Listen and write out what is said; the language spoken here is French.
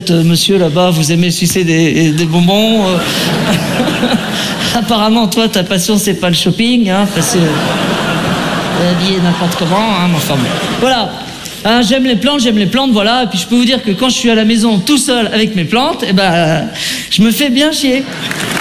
Monsieur là-bas, vous aimez sucer des bonbons. Apparemment, toi, ta passion, c'est pas le shopping, hein, parce que habillé n'importe comment, hein, enfin bon. Voilà. Hein, j'aime les plantes, voilà. Et puis je peux vous dire que quand je suis à la maison tout seul avec mes plantes, eh ben, je me fais bien chier.